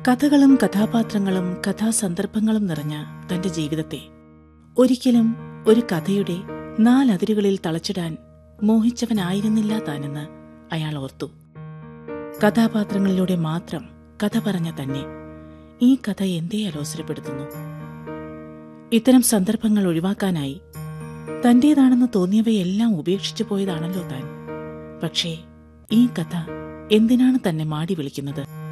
കഥകളും കഥാപാത്രങ്ങളും കഥാസന്ദർഭങ്ങളും നിറഞ്ഞ തന്റെ ജീവിതത്തെ ഒരിക്കലും ഒരു കഥയുടെ 4 അതിരുകളിൽ തളച്ചിടാൻ മോഹിച്ചവനായിരുന്നില്ല താനെന്ന് അയാൾ ഓർത്തു. കഥാപാത്രങ്ങളിലൂടെ മാത്രം കഥ പറഞ്ഞ തന്നെ ഈ കഥ എന്തേ അലോസരപ്പെടുത്തുന്നു? ഇത്തരം സന്ദർഭങ്ങൾ ഒഴിവാക്കാനായി തന്റേതാണെന്ന് തോന്നിയവയെല്ലാം ഉപേക്ഷിച്ചു പോയതാണല്ലോ താൻ. പക്ഷേ ഈ കഥ എന്തിനാണ് തന്നെ മാടി വിളിക്കുന്നത്?